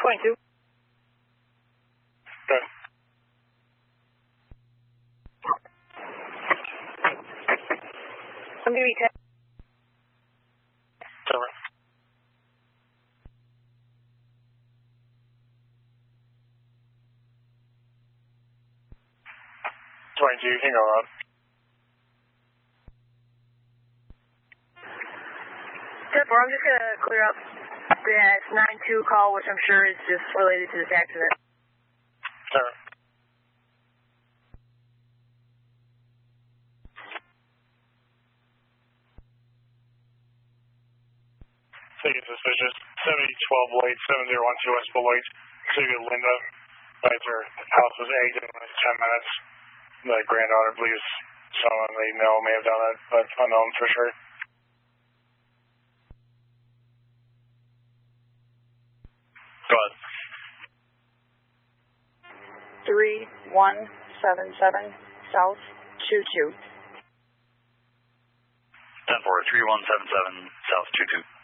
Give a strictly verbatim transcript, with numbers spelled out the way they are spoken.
twenty-two. Good. I'm going to be ten. Over. twenty-two, you can go up. ten four, I'm just going to clear up that nine two call, which I'm sure is just related to this accident. Sure. Taking suspicious. seventy twelve Lloyd, seven zero one two West Lloyd. City of Linda. Right, her house was egged in like ten minutes. The granddaughter believes someone they know may have done it, but unknown for sure. Go ahead. three one seven seven South two two. ten four, three one seven seven South two two.